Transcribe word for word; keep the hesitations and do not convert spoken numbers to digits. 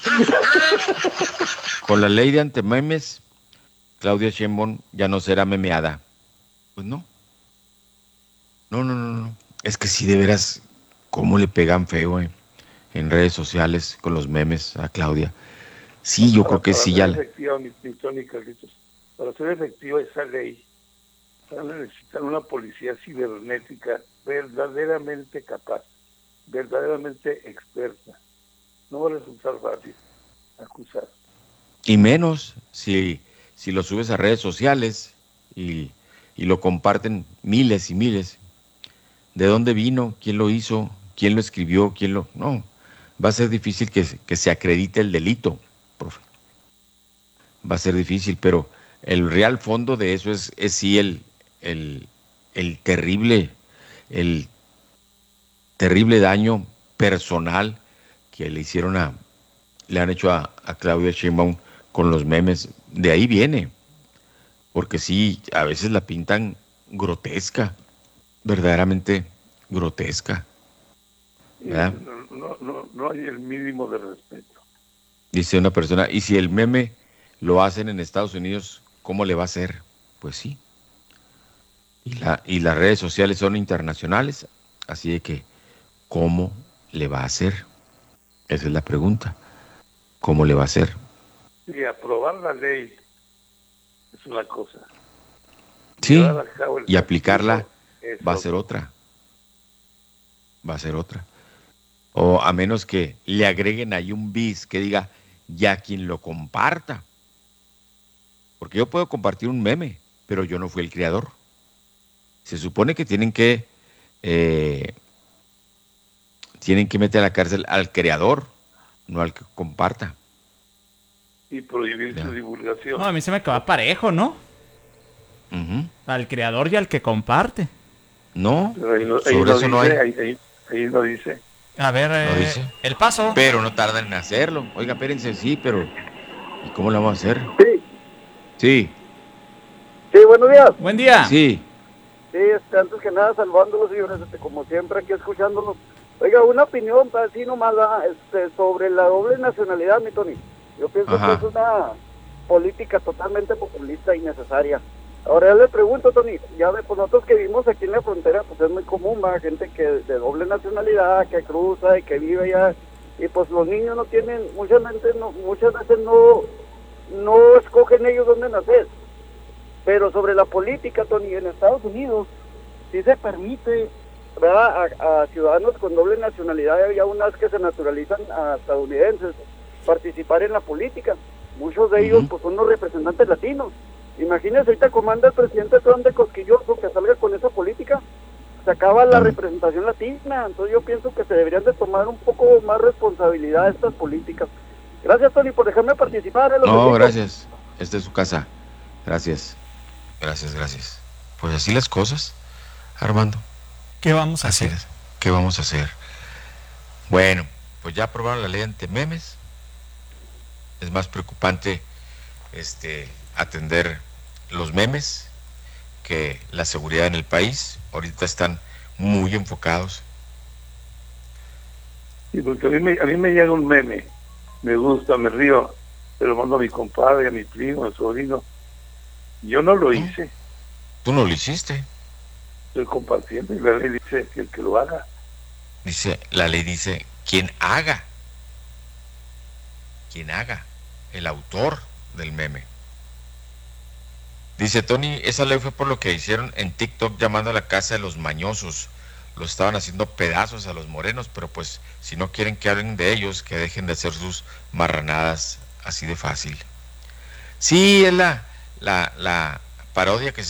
Con la ley de antimemes, Claudia Sheinbaum ya no será memeada. Pues no. No, no, no, no. Es que sí, de veras, cómo le pegan feo, eh, en redes sociales con los memes a Claudia. Sí, yo Para, creo que para sí, ser ya. la- efectiva, mi, mi Tony Carlitos, para ser efectiva esa ley, van a necesitar una policía cibernética verdaderamente capaz, verdaderamente experta. No va a resultar fácil acusar. Y menos si, si lo subes a redes sociales y, y lo comparten miles y miles. ¿De dónde vino? ¿Quién lo hizo? ¿Quién lo escribió? ¿Quién lo...? No, va a ser difícil que, se- que se acredite el delito, profe. Va a ser difícil, pero el real fondo de eso es, es sí el, el, el terrible, el terrible daño personal que le hicieron a, le han hecho a, a Claudia Sheinbaum con los memes. De ahí viene, porque sí, a veces la pintan grotesca, verdaderamente grotesca, Y ¿verdad? no, no, no, no hay el mínimo de respeto. Dice una persona, y si el meme lo hacen en Estados Unidos, ¿cómo le va a hacer? Pues sí. Y, la, y las redes sociales son internacionales, así de que, ¿cómo le va a hacer? Esa es la pregunta. ¿Cómo le va a hacer? Y aprobar la ley es una cosa. Sí, Llevar a cabo el y aplicarla castigo es va a ser otro. otra, va a ser otra. O a menos que le agreguen ahí un bis que diga, ya quien lo comparta. Porque yo puedo compartir un meme, pero yo no fui el creador. Se supone que tienen que eh, tienen que meter a la cárcel al creador, no al que comparta. Y prohibir su ¿Ya? divulgación. No, a mí se me queda parejo, ¿no? Ujú. Al creador y al que comparte. No, Pero ahí no, ahí sobre no eso no dice, hay, ahí, ahí, ahí no dice. A ver, no eh, dice. el paso. Pero no tardan en hacerlo. Oiga, espérense, sí, pero ¿y cómo lo vamos a hacer? Sí, Sí, sí, buenos días. Buen día. sí. Sí, este, antes que nada saludándolos, señores, este, como siempre aquí escuchándolos. Oiga, una opinión, para así nomás, ah, este, sobre la doble nacionalidad, mi Tony. Yo pienso Ajá. que es una política totalmente populista y necesaria. Ahora ya le pregunto, Tony, ya ve, pues nosotros que vivimos aquí en la frontera, pues es muy común, va, gente que de doble nacionalidad, que cruza y que vive allá, y pues los niños no tienen, muchas veces no, muchas veces no, no escogen ellos dónde nacer. Pero sobre la política, Tony, en Estados Unidos sí se permite, ¿verdad?, a, a ciudadanos con doble nacionalidad, había unas que se naturalizan a estadounidenses, participar en la política. Muchos de ellos Ujú. pues son los representantes latinos. Imagínense, ahorita comanda el presidente Trump de cosquilloso que salga con esa política, se acaba la Ujú. representación latina. Entonces yo pienso que se deberían de tomar un poco más responsabilidad de estas políticas. Gracias, Tony, por dejarme participar. eh, los No, bendigo. gracias. Esta es su casa. Gracias. Gracias, gracias. Pues así las cosas, Armando. ¿Qué vamos a Así hacer? es. ¿Qué vamos a hacer? Bueno, pues ya aprobaron la ley ante memes. Es más preocupante este atender los memes que la seguridad en el país. Ahorita están muy enfocados. Y porque a mí, me, a mí me llega un meme, me gusta, me río, se lo mando a mi compadre, a mi primo, a mi sobrino. Yo no lo hice, Tú no lo hiciste. estoy compartiendo y la ley dice que el que lo haga. Dice, la ley dice, quien haga. Quien haga. El autor del meme. Dice Tony, esa ley fue por lo que hicieron en TikTok llamando a la casa de los mañosos. Lo estaban haciendo pedazos a los morenos, pero pues si no quieren que hablen de ellos, que dejen de hacer sus marranadas así de fácil. Sí, es la, la, la parodia que se